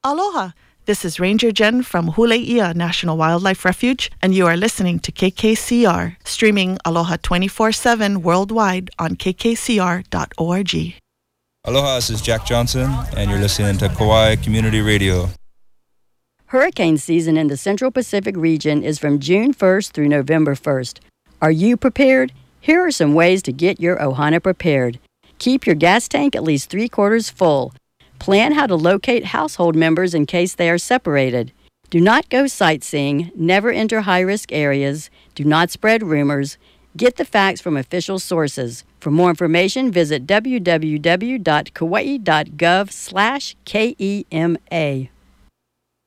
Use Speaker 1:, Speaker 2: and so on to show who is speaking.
Speaker 1: Aloha! This is Ranger Jen from Huleia National Wildlife Refuge, and you are listening to KKCR, streaming Aloha 24/7 worldwide on kkcr.org.
Speaker 2: Aloha, this is Jack Johnson, and you're listening to Kauai Community Radio.
Speaker 3: Hurricane season in the Central Pacific region is from June 1st through November 1st. Are you prepared? Here are some ways to get your ohana prepared. Keep your gas tank at least 3/4 full. Plan how to locate household members in case they are separated. Do not go sightseeing. Never enter high-risk areas. Do not spread rumors. Get the facts from official sources. For more information, visit www.kauai.gov/KEMA.